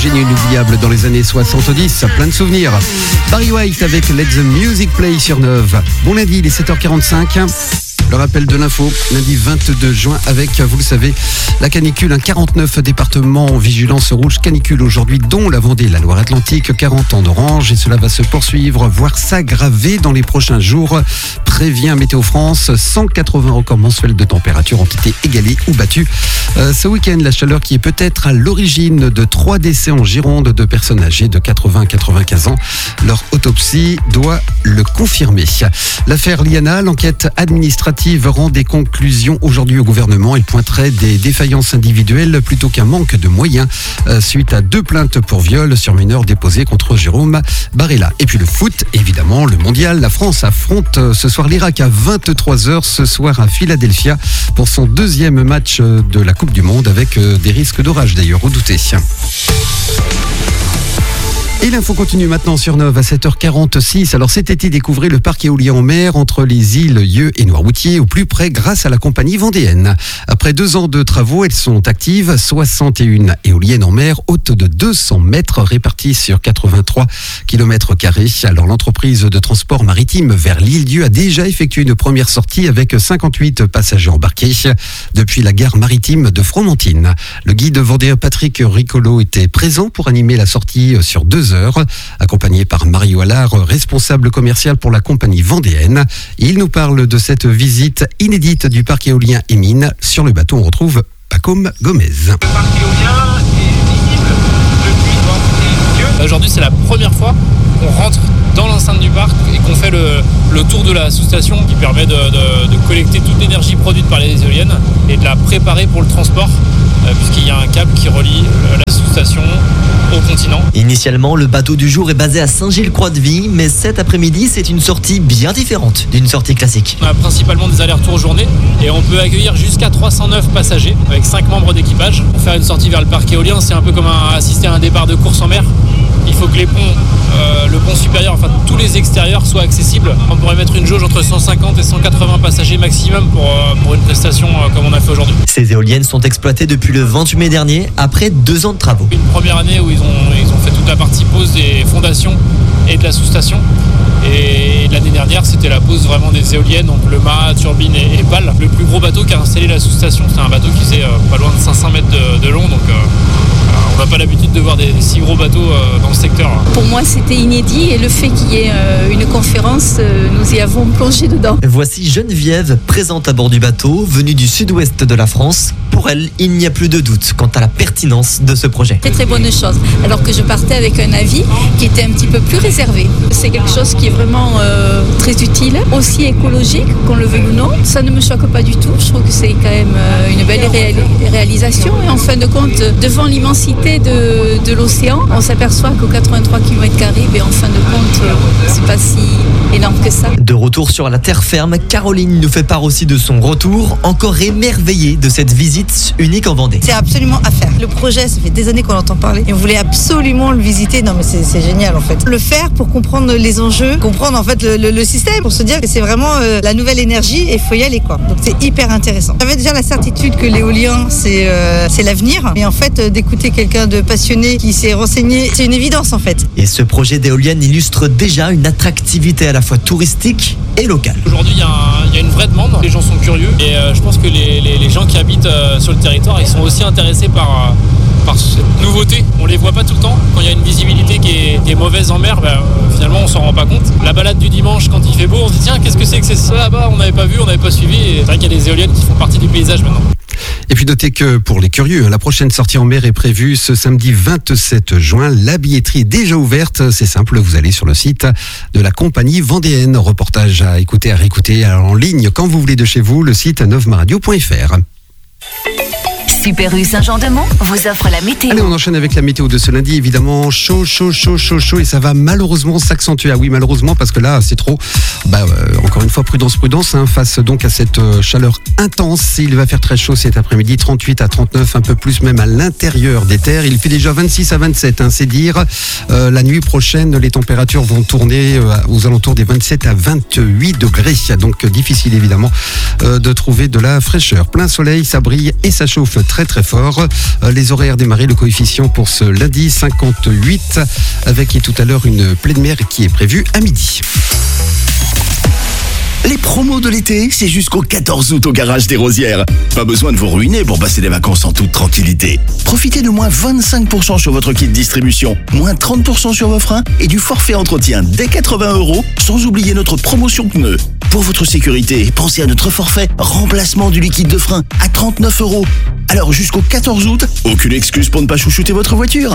génie inoubliable dans les années 70, plein de souvenirs. Barry White avec Let the Music Play sur Neuve. Bon lundi, il est 7h45. Le rappel de l'info, lundi 22 juin avec, vous le savez, la canicule. 49 départements en vigilance rouge canicule aujourd'hui, dont la Vendée, la Loire-Atlantique, 40 en orange. Et cela va se poursuivre, voire s'aggraver dans les prochains jours. Prévient Météo France, 180 records mensuels de température ont été égalés ou battus. Ce week-end, la chaleur qui est peut-être à l'origine de 3 décès en Gironde de personnes âgées de 80 à 95 ans. Leur autopsie doit le confirmer. L'affaire Liana, l'enquête administrative rend des conclusions aujourd'hui au gouvernement. Il pointerait des défaillances individuelles plutôt qu'un manque de moyens suite à 2 plaintes pour viol sur mineurs déposées contre Jérôme Barella. Et puis le foot, évidemment, le mondial. La France affronte ce soir l'Irak à 23h ce soir à Philadelphia pour son 2e match de la Coupe du Monde avec des risques d'orage d'ailleurs redoutés. Et l'info continue maintenant sur Neuve à 7h46. Alors cet été, découvrez le parc éolien en mer entre les îles Yeux et Noirmoutier au plus près grâce à la compagnie vendéenne. Après 2 ans de travaux, elles sont actives. 61 éoliennes en mer, hautes de 200 mètres, réparties sur 83 km². Alors l'entreprise de transport maritime vers l'île Dieu a déjà effectué une première sortie avec 58 passagers embarqués depuis la gare maritime de Fromentine. Le guide vendéen Patrick Ricolo était présent pour animer la sortie sur 2 heures, accompagné par Mario Allard, responsable commercial pour la compagnie vendéenne. Il nous parle de cette visite inédite du parc éolien et mine. Sur le bateau, on retrouve Pacôme Gomez. Le parc éolien est visible depuis Noirmoutier. Aujourd'hui, c'est la première fois qu'on rentre dans l'enceinte du parc et qu'on fait le tour de la sous-station qui permet de collecter toute l'énergie produite par les éoliennes et de la préparer pour le transport, puisqu'il y a un câble qui relie la sous-station au continent. Initialement, le bateau du jour est basé à Saint-Gilles-Croix-de-Vie, mais cet après-midi, c'est une sortie bien différente d'une sortie classique. On a principalement des allers-retours journée et on peut accueillir jusqu'à 309 passagers avec 5 membres d'équipage. Pour faire une sortie vers le parc éolien, c'est un peu comme assister à un départ de course en mer. Il faut que les ponts, le pont supérieur, enfin tous les extérieurs soient accessibles. On pourrait mettre une jauge entre 150 et 180 passagers maximum pour une prestation comme on a fait aujourd'hui. Ces éoliennes sont exploitées depuis le 28 mai dernier, après 2 ans de travaux. Une première année où ils ont fait toute la partie pose des fondations et de la sous-station. Et l'année dernière, c'était la pose vraiment des éoliennes, donc le mât, turbine et pales. Le plus gros bateau qui a installé la sous-station, c'est un bateau qui faisait pas loin de 500 mètres de long, donc on n'a pas l'habitude de voir des si gros bateaux dans le secteur. Pour moi, c'était inédit et le fait qu'il y ait une conférence, nous y avons plongé dedans. Voici Geneviève, présente à bord du bateau, venue du sud-ouest de la France. Pour elle, il n'y a plus de doute quant à la pertinence de ce projet. Très très bonne chose, alors que je partais avec un avis qui était un petit peu plus réservé. C'est quelque chose qui est vraiment très utile, aussi écologique, qu'on le veuille ou non. Ça ne me choque pas du tout, je trouve que c'est quand même une belle réalisation. Et en fin de compte, devant l'immensité de l'océan, on s'aperçoit qu'aux 83 km², en fin de compte, c'est pas si énorme que ça. De retour sur la terre ferme, Caroline nous fait part aussi de son retour, encore émerveillée de cette visite unique en Vendée. C'est absolument à faire. Le projet, ça fait des années qu'on entend parler et on voulait absolument le visiter. Non mais c'est génial en fait. Le faire pour comprendre les enjeux, comprendre en fait le système, pour se dire que c'est vraiment la nouvelle énergie et il faut y aller quoi. Donc c'est hyper intéressant. J'avais déjà la certitude que l'éolien c'est l'avenir, mais en fait d'écouter quelqu'un de passionné qui s'est renseigné, c'est une évidence en fait. Et ce projet d'éolienne illustre déjà une attractivité à la fois touristique et locale. Aujourd'hui, il y a une vraie demande. Les gens sont curieux et je pense que les gens qui habitent sur le territoire, ils sont aussi intéressés par cette nouveauté. On les voit pas tout le temps. Quand il y a une visibilité qui est mauvaise en mer, finalement on s'en rend pas compte. La balade du dimanche quand il fait beau, on se dit tiens, qu'est-ce que c'est ça là-bas, on n'avait pas vu, on n'avait pas suivi. Et c'est vrai qu'il y a des éoliennes qui font partie du paysage maintenant. Et puis notez que pour les curieux, la prochaine sortie en mer est prévue ce samedi 27 juin. La billetterie est déjà ouverte. C'est simple, vous allez sur le site de la compagnie vendéenne. Reportage à écouter, à réécouter en ligne quand vous voulez de chez vous. Le site neuvemaradio.fr. Super U Saint-Jean-de-Mont vous offre la météo. Allez, on enchaîne avec la météo de ce lundi. Évidemment, chaud et ça va malheureusement s'accentuer. Ah oui, malheureusement, parce que là, c'est trop. Encore une fois, prudence, face donc à cette chaleur intense. Il va faire très chaud cet après-midi, 38 à 39, un peu plus même à l'intérieur des terres. Il fait déjà 26 à 27, c'est dire. La nuit prochaine, les températures vont tourner aux alentours des 27 à 28 degrés. Donc difficile évidemment de trouver de la fraîcheur. Plein soleil, ça brille et ça chauffe très très fort. Les horaires démarrés, le coefficient pour ce lundi 58 avec tout à l'heure une pleine mer qui est prévue à midi. Les promos de l'été, c'est jusqu'au 14 août au Garage des Rosières. Pas besoin de vous ruiner pour passer des vacances en toute tranquillité. Profitez de moins 25% sur votre kit distribution, moins 30% sur vos freins et du forfait entretien dès 80 €, sans oublier notre promotion pneus. Pour votre sécurité, pensez à notre forfait remplacement du liquide de frein à 39 €. Alors jusqu'au 14 août, aucune excuse pour ne pas chouchouter votre voiture.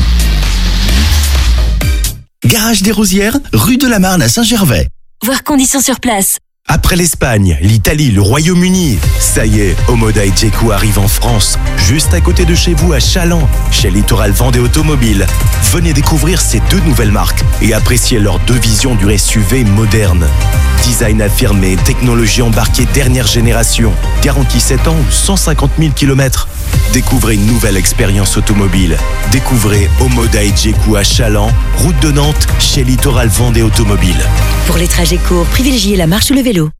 Garage des Rosières, rue de la Marne à Saint-Gervais. Voir conditions sur place. Après l'Espagne, l'Italie, le Royaume-Uni, ça y est, Omoda et Jeku arrivent en France, juste à côté de chez vous à Chaland, chez Littoral Vendée Automobile. Venez découvrir ces 2 nouvelles marques et apprécier leurs 2 visions du SUV moderne. Design affirmé, technologie embarquée dernière génération, garantie 7 ans ou 150 000 km. Découvrez une nouvelle expérience automobile. Découvrez Omoda et Jeku à Chaland, route de Nantes, chez Littoral Vendée Automobile. Pour les trajets courts, privilégiez la marche ou le vélo.